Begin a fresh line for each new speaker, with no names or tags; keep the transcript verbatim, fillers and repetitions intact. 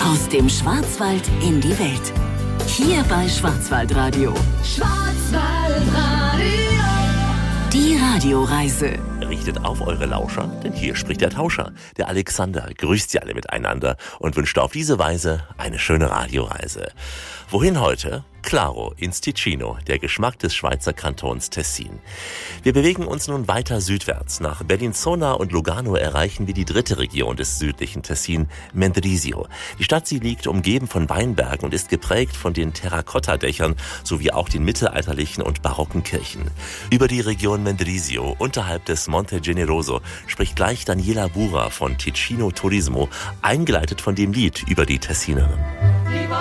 Aus dem Schwarzwald in die Welt. Hier bei Schwarzwaldradio. Schwarzwaldradio. Die Radioreise.
Richtet auf eure Lauscher, denn hier spricht der Tauscher. Der Alexander grüßt sie alle miteinander und wünscht auf diese Weise eine schöne Radioreise. Wohin heute? Claro, ins Ticino, der Geschmack des Schweizer Kantons Tessin. Wir bewegen uns nun weiter südwärts. Nach Bellinzona und Lugano erreichen wir die dritte Region des südlichen Tessin, Mendrisio. Die Stadt, sie liegt umgeben von Weinbergen und ist geprägt von den Terrakotta-Dächern sowie auch den mittelalterlichen und barocken Kirchen. Über die Region Mendrisio unterhalb des Monte Generoso spricht gleich Daniela Bura von Ticino Turismo, eingeleitet von dem Lied über die Tessinerin.